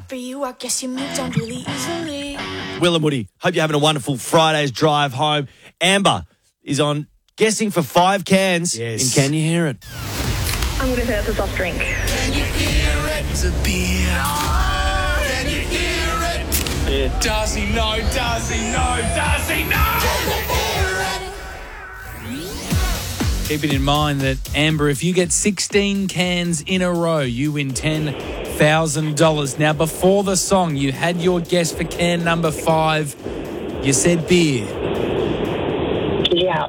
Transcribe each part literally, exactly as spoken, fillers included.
for you, I guess you moved on really easily. Will and Woody, hope you're having a wonderful Friday's drive home. Amber is on guessing for five cans. Yes. And can you hear it? I'm going to say it's a soft drink. Can you hear it? It's a beer. Can you hear it? Yeah. Darcy, no. Darcy, no. Darcy, no. Keeping in mind that, Amber, if you get sixteen cans in a row, you win ten thousand dollars. Now, before the song, you had your guess for can number five. You said beer. Yeah.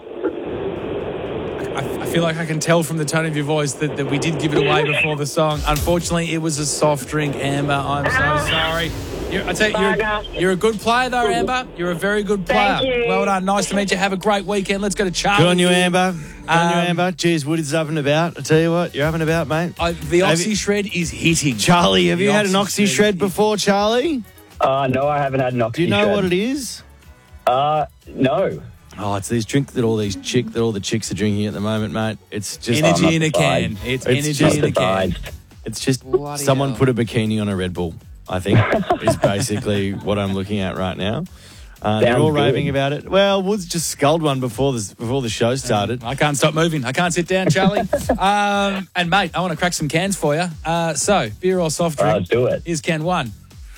I, I feel like I can tell from the tone of your voice that, that we did give it away before the song. Unfortunately, it was a soft drink, Amber. I'm so sorry. You're, I tell you, you're, you're a good player, though, Amber. You're a very good player. Thank you. Well done. Nice to meet you. Have a great weekend. Let's go to Charlie. Good on you, Amber. Good on you, Um, Amber. Jeez, Woody's up and about. I tell you what, you're up and about, mate. I, the Have Oxy you- Shred is hitting. Charlie, have The you had an Oxy Oxy Shred Shred is- before, Charlie? Uh, no, I haven't had an Oxy Do you know Shred. what it is? Uh, no. Oh, it's these drink that all these chick that all the chicks are drinking at the moment, mate. It's just Energy I'm in a can. surprised. It's, It's energy just in a can. surprised. It's just Bloody someone hell. put a bikini on a Red Bull, I think, is basically what I'm looking at right now. Uh, they're Sounds all good. raving about it. Well, Woods just sculled one before the, before the show started. I can't stop moving. I can't sit down, Charlie. um, and, mate, I want to crack some cans for you. Uh, so, beer or soft All right, drink? let's do it. Here's can one.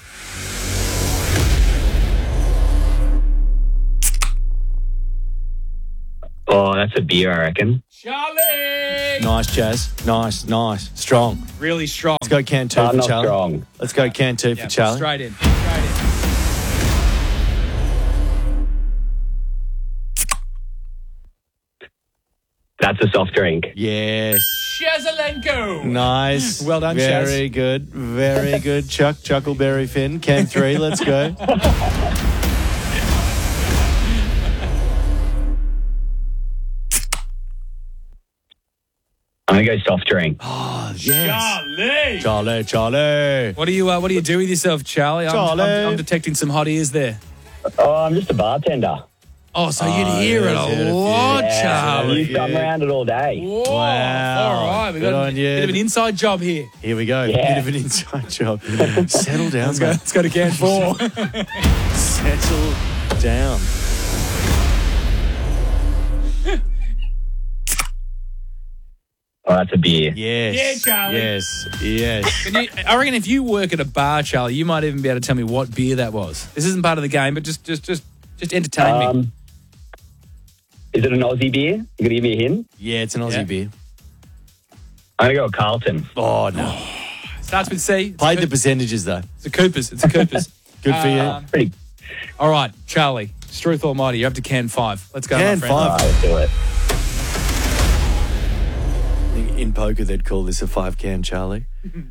Oh, that's a beer, I reckon. Charlie! Nice, Jazz. Nice, nice. Strong. Really strong. Let's go can two Uh, for not Charlie. strong. Let's go can two Yeah, for Charlie. Straight in. Straight in. That's a soft drink. Yes. Shazalenko! Nice. Well done, Very Shaz. good. Very good. Chuck, Chuckleberry Finn. Can three. Let's go. I'm going to go soft drink. Oh, yes. Charlie! Charlie, Charlie. What do you uh, What do you do with yourself, Charlie? I'm, I'm, Charlie. I'm detecting some hot ears there. Oh, I'm just a bartender. Oh, so Oh, you'd hear it yes, heard a a few. lot, Yeah, Charlie. you come around it all day. Whoa. Wow. All right, we've Good got a on you. bit of an inside job here. Here we go. Yeah. Bit of an inside job. Settle down, Let's go, mate. let's go to can four. Settle down. Oh, that's a beer. Yes. Yeah, Charlie. Yes. Yes. Can you, I reckon if you work at a bar, Charlie, you might even be able to tell me what beer that was. This isn't part of the game, but just just just just entertain me. Um, is it an Aussie beer? You going to give me a hint? Yeah, it's an Aussie Yeah. beer. I'm going to go with Carlton. Oh, no. Starts with C. It's Played a, the percentages, though. It's a Cooper's. It's a Cooper's. Good for Um, Pretty. All right, Charlie. Struth Almighty, you're up to can five. Let's go, Can my friend. five. All right, let's do it. I think in poker, they'd call this a five can, Charlie.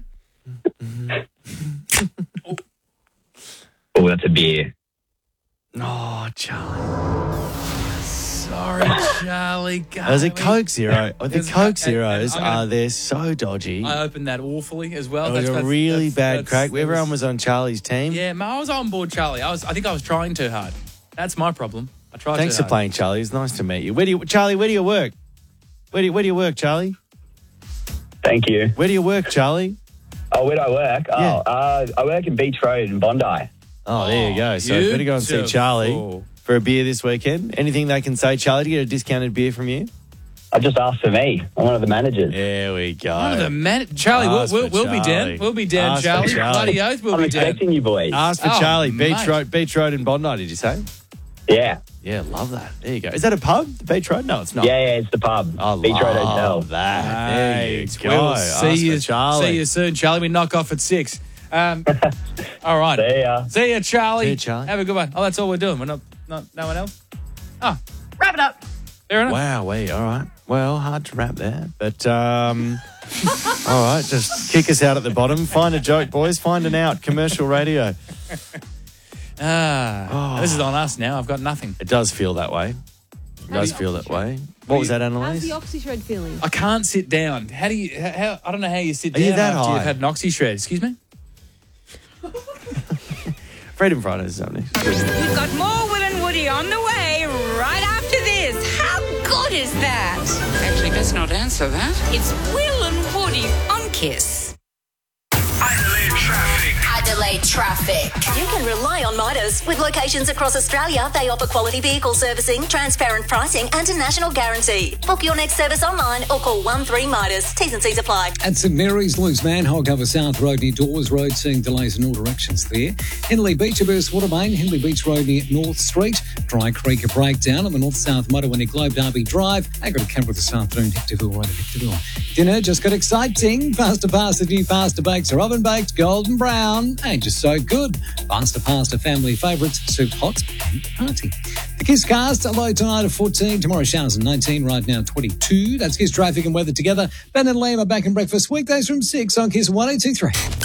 Oh, that's a beer. Oh, Charlie. Sorry, Charlie. There's a Coke Zero. Oh, the There's- Coke and- Zeros and I'm gonna- are, they're so dodgy. I opened that awfully as well. It was That's- a that's- really that's- bad that's- crack. that Everyone was on Charlie's team. Yeah, man, I was on board, Charlie. I was. I think I was trying too hard. That's my problem. I tried. Thanks too for hard. playing, Charlie. It's nice to meet you. Where do you, Charlie? Where do you work? Where do you, where do you work, Charlie? Thank you. Where do you work, Charlie? Oh, where do I work? Oh, Yeah. uh, I work in Beach Road in Bondi. Oh, there you go. So better go and see Charlie Beautiful. for a beer this weekend. Anything they can say, Charlie, to get a discounted beer from you? I just asked for me. I'm one of the managers. There we go. Oh, the man, Charlie, we'll, Ask we'll, for we'll be Charlie. down. We'll be down, Ask for Charlie. Charlie. Bloody oath, we'll I'm be down. expecting you boys. Ask for Oh, Charlie. Beach mate. Road, Beach Road in Bondi, did you say? Yeah. Yeah, love that. There you go. Is that a pub? The Beach Road? No, it's not. Yeah, yeah, it's the pub. I Beach Road love Hotel. that. There you Mate, go. we'll Ask see for you, Charlie. see you soon, Charlie. We knock off at six. Um, all right. See ya. See ya, Charlie. See ya, Charlie. Have a good one. Oh, that's all we're doing. We're not, not no one else. Oh, wrap it up. Fair enough. Wow, wait, all right. Well, hard to wrap there. But, um, all right, just kick us out at the bottom. Find a joke, boys. Find an out. Commercial radio. Ah, Oh. this is on us now. I've got nothing. It does feel that way. It does feel that way. What was that, How's Annalise? the Oxy Shred feeling? I can't sit down. How do you? How, how I don't know how you sit Are down you that after high? you've had an oxy shred. Excuse me. Freedom Fridays is up next. We've got more Will and Woody on the way right after this. How good is that? Actually, best not answer that. It's Will and Woody on Kiss. Adelaide traffic. Adelaide Traffic. You can rely on Midas. With locations across Australia, they offer quality vehicle servicing, transparent pricing and a national guarantee. Book your next service online or call one three Midas. T's and C's apply. At St Mary's, loose manhole cover South Road near Dawes Road, seeing delays in all directions there. Hindley Beach, a burst water main. Hindley Beach Road near North Street. Dry Creek, a breakdown on the north-south motorway near Globe Derby Drive. I got a camera this afternoon, Hectorville Road at Hectorville. Dinner just got exciting. Pasta pasta, new pasta bakes are oven baked, golden brown, and just so good. Pasta pasta, family favourites, soup hot and hearty. The Kiss Cast, a low tonight of fourteen. Tomorrow showers at nineteen, right now twenty-two. That's Kiss traffic and weather together. Ben and Liam are back in breakfast weekdays from six on Kiss one oh two three.